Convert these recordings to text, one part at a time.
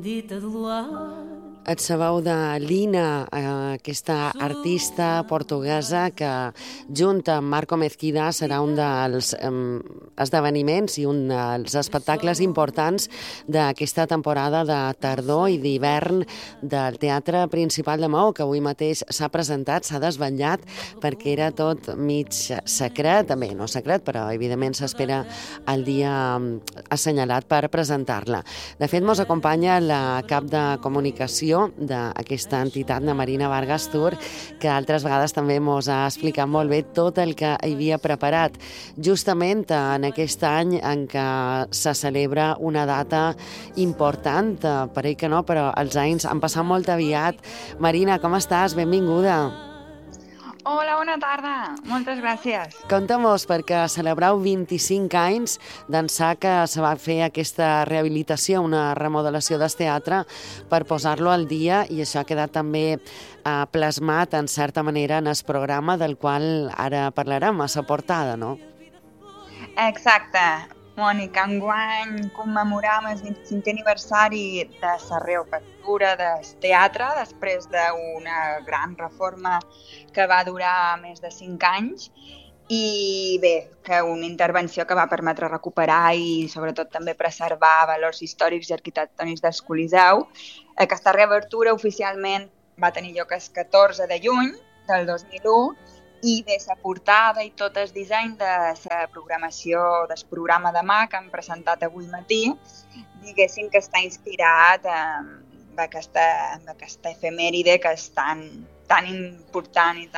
Et sabeu de Lina, aquesta artista portuguesa que, junt amb Marco Mezquida, serà un dels esdeveniments i un dels espectacles importants d'aquesta temporada de tardor i d'hivern del Teatre Principal de Maó, que avui mateix s'ha presentat, s'ha desvetllat, perquè era tot mig secret, també no secret, però evidentment s'espera el dia assenyalat per presentar-la. De fet, mos acompanya la cap de comunicació d'aquesta entitat, de Marina Vargas Tur, que altres vegades també mos ha explicat molt bé tot el que hi havia preparat, justament en aquest any en què se celebra una data important, pareix que no, però els anys han passat molt aviat. Marina, com estàs? Benvinguda. Hola, bona tarda. Moltes gràcies. Conta-mos, perquè celebrau 25 anys d'ençà que se va fer aquesta rehabilitació, una remodelació del teatre per posar-lo al dia, i això ha quedat també plasmat, en certa manera, en el programa del qual ara parlarem, a la portada, no? Exacte. Mònica, enguany commemoram el 25è aniversari de la reobertura del teatre després d'una gran reforma que va durar més de 5 anys i bé, que una intervenció que va permetre recuperar i sobretot també preservar valors històrics i arquitectònics del Coliseu. Aquesta reobertura oficialment va tenir lloc el 14 de juny del 2001 i de la portada i tot el disseny de la programació del programa demà que hem presentat avui matí, diguéssim que està inspirat en aquesta efemèride que és tan important i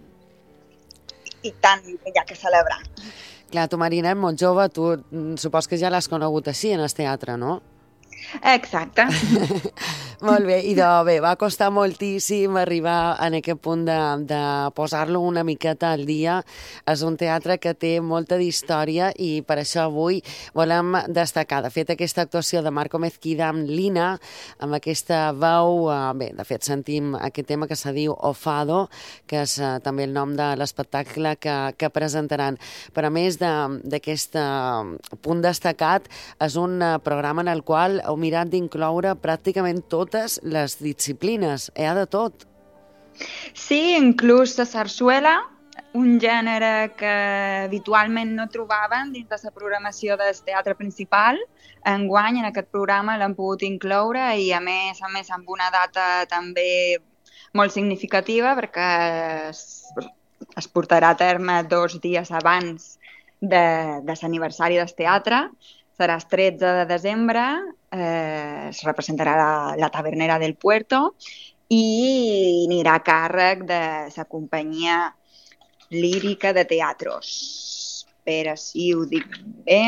tan que hi ha que celebrar. Clar, tu, Marina, és molt jove, tu supos que ja l'has conegut així en el teatre, no? Exacte. Molt bé, i bé, va costar moltíssim arribar en aquest punt de posar-lo una miqueta al dia. És un teatre que té molta d'història i per això avui volem destacar, de fet, aquesta actuació de Marco Mezquida amb Lina, amb aquesta veu, bé, de fet, sentim aquest tema que se diu O Fado, que és també el nom de l'espectacle que presentaran. Però a més d'aquest punt destacat, és un programa en el qual heu mirat d'incloure pràcticament totes les disciplines, hi ha de tot. Sí, inclús la sarsuela, un gènere que habitualment no trobaven dins de la programació del Teatre Principal. Enguany, en aquest programa l'han pogut incloure i, a més, amb una data també molt significativa perquè es portarà a terme 2 dies abans de l'aniversari del teatre. Serà el 13 de desembre, es representarà la Tavernera del Puerto i anirà a càrrec de la companyia lírica de teatros. Espera, si ho dic bé.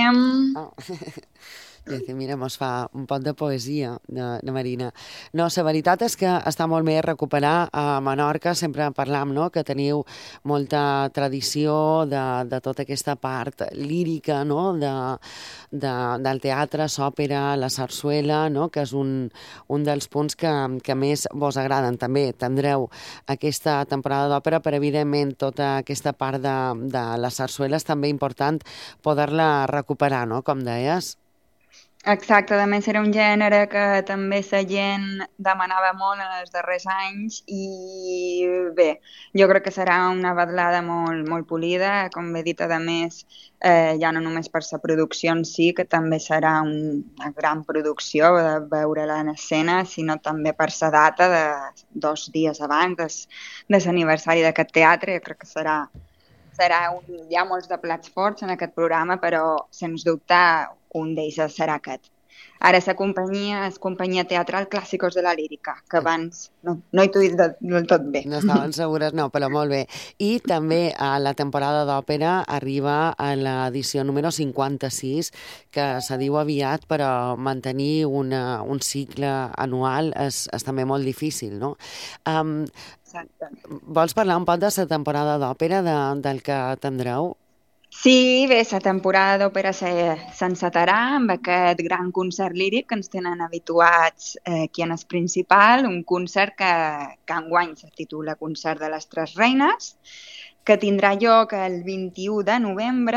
Mira, mos fa un pot de poesia de Marina. No, la veritat és que està molt bé recuperar a Menorca, sempre parlam, no?, que teniu molta tradició de tota aquesta part lírica, no?, del teatre, l'òpera, la sarsuela, no?, que és un dels punts que més vos agraden. També tindreu aquesta temporada d'òpera, però evidentment tota aquesta part de les sarsueles també important poder-la recuperar, no?, com deies. Exacte, a més era un gènere que també la gent demanava molt en els darrers anys i bé, jo crec que serà una vedlada molt, molt polida, com he dit, a més, ja no només per la producció en si, que també serà una gran producció de veure-la en escena, sinó també per la data de 2 dies abans de l'aniversari d'aquest teatre. Jo crec que hi ha molts de plats forts en aquest programa, però sens dubte un d'ells serà aquest. Ara la companyia és Companyia Teatral Clàssicos de la Lírica, que abans no hi t'ho he dit del tot bé. No estaven segures, no, però molt bé. I també a la temporada d'òpera arriba a l'edició número 56, que se diu aviat, però mantenir un cicle anual és també molt difícil, no? Exacte. Vols parlar un poc de la temporada d'òpera, del que tindreu? Sí, bé, la temporada d'òpera s'encetarà amb aquest gran concert líric que ens tenen habituats aquí en el Principal, un concert que enguany se titula Concert de les Tres Reines, que tindrà lloc el 21 de novembre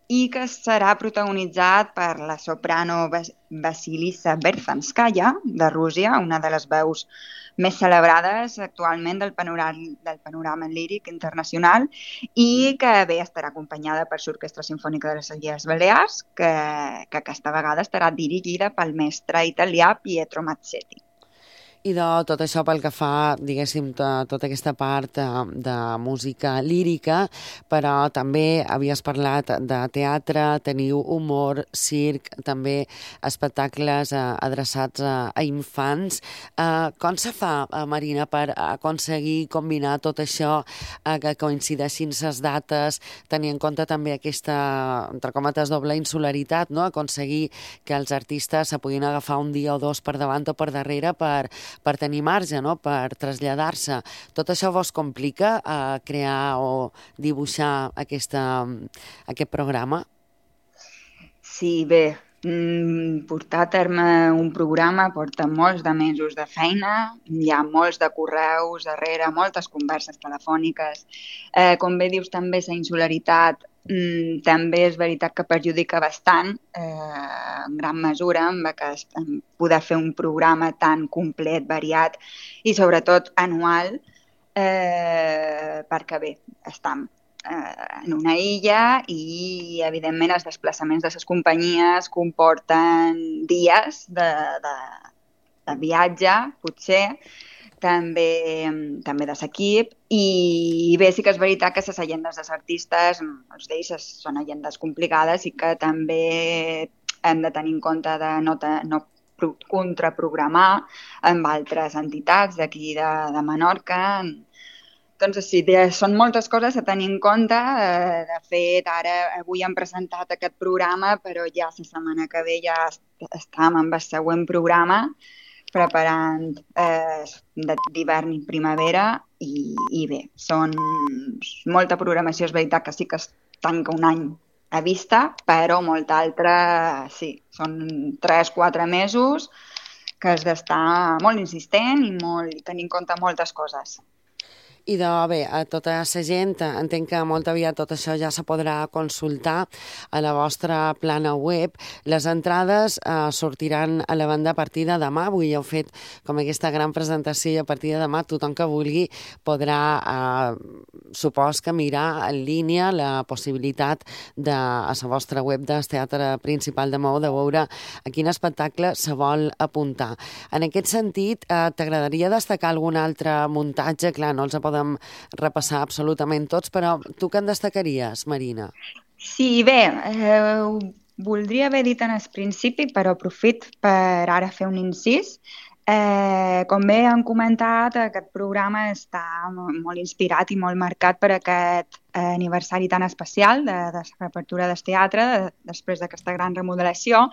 i que serà protagonitzat per la soprano Vasilisa Bertsanskaya, de Rússia, una de les veus més celebrades actualment del panorama líric internacional, i que bé estarà acompanyada per l'Orquestra Simfònica de les Illes Balears, que aquesta vegada estarà dirigida pel mestre italià Pietro Mazzetti. I de tot això pel que fa, diguéssim, tota aquesta part de música lírica, però també havies parlat de teatre, teniu humor, circ, també espectacles adreçats a infants. Com se fa, Marina, per aconseguir combinar tot això, que coincideixin les dates, tenir en compte també aquesta, entre cometes, doble insularitat, no? Aconseguir que els artistes se puguin agafar un dia o dos per davant o per darrere per tenir marge, no? Per traslladar-se. Tot això vos complica crear o dibuixar aquest programa? Sí, bé, portar a terme un programa porta molts de mesos de feina, hi ha molts de correus darrere, moltes converses telefòniques. Com bé dius, també la insularitat també és veritat que perjudica bastant, en gran mesura, en poder fer un programa tan complet, variat i sobretot anual, perquè bé, estem en una illa i evidentment els desplaçaments de les companyies comporten dies de viatge, potser, també de l'equip, i bé, sí que és veritat que les agendes dels artistes, molts d'ells són agendes complicades i que també hem de tenir en compte de no contraprogramar amb altres entitats d'aquí de Menorca. Doncs sí, són moltes coses a tenir en compte. De fet, ara avui hem presentat aquest programa, però ja la setmana que ve ja estem amb el següent programa, preparant d'hivern i primavera, i bé, són molta programació, és veritat que sí que es tanca un any a vista, però molta altra, sí, són 3-4 mesos que has d'estar molt insistent i tenir en compte moltes coses. I bé, a tota la gent, entenc que molt aviat tot això ja se podrà consultar a la vostra plana web. Les entrades sortiran a la venda a partir de demà. Avui heu fet com aquesta gran presentació i a partir de demà tothom que vulgui podrà, supos que mirar en línia la possibilitat a la vostra web del Teatre Principal de Maó de veure a quin espectacle se vol apuntar. En aquest sentit, t'agradaria destacar algun altre muntatge? Clar, no els podem repassar absolutament tots, però tu què en destacaries, Marina? Sí, bé, voldria haver dit en el principi, però aprofit per ara fer un incís. Com bé han comentat, aquest programa està molt inspirat i molt marcat per aquest aniversari tan especial de la reapertura del teatre després d'aquesta gran remodelació,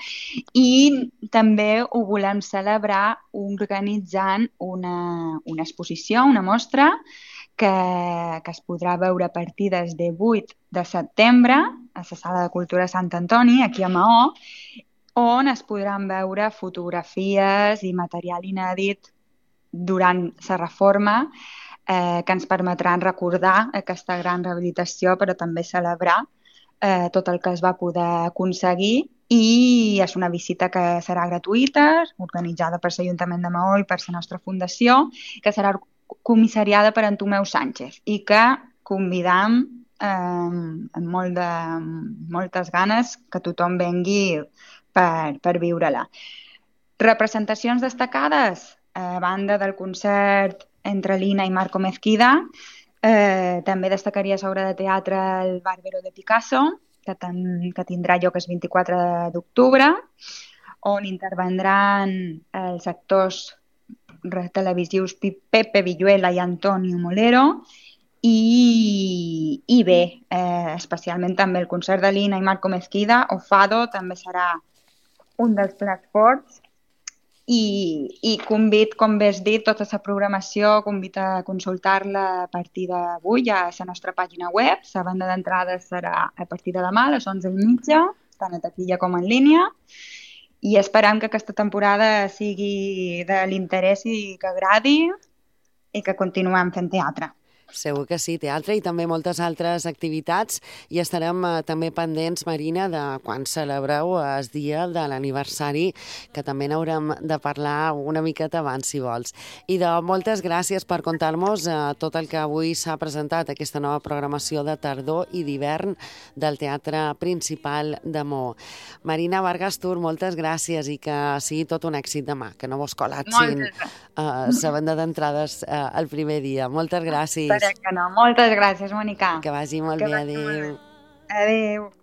i també ho volem celebrar organitzant una exposició, una mostra que es podrà veure a partir del 8 de setembre a la Sala de Cultura Sant Antoni, aquí a Maó, on es podran veure fotografies i material inèdit durant la reforma que ens permetran recordar aquesta gran rehabilitació, però també celebrar tot el que es va poder aconseguir, i és una visita que serà gratuïta, organitzada per l'Ajuntament de Maó i per la nostra fundació, que serà comissariada per en Tomeu Sánchez i que convidam amb moltes ganes que tothom vengui per viure-la. Representacions destacades, a banda del concert entre Lina i Marco Mezquida, també destacaria l'obra de teatre El Bárbaro de Picasso, que tindrà lloc el 24 d'octubre, on intervendran els actors televisius Pepe Villuela i Antonio Molero, i bé, especialment també el concert de Lina i Marco Mezquida, o Fado, també serà un dels plats forts, i convid, com bé has dit, tota la programació, convid a consultar-la a partir d'avui a la nostra pàgina web. La venda d'entrades serà a partir de demà a les 11:30, tant a taquilla com en línia, i esperam que aquesta temporada sigui de l'interès i que agradi i que continuem fent teatre. Segur que sí, teatre i també moltes altres activitats, i estarem també pendents, Marina, de quan celebreu el dia de l'aniversari, que també n'haurem de parlar una miqueta abans, si vols. I moltes gràcies per contar-nos tot el que avui s'ha presentat, aquesta nova programació de tardor i d'hivern del Teatre Principal de Maó. Marina Vargas Tur, moltes gràcies i que sigui tot un èxit demà, que no vos col·lapsin la venda d'entrades el primer dia. Moltes gràcies. Espera que no. Moltes gràcies, Mònica. Que vagi molt bé, adéu. Adéu.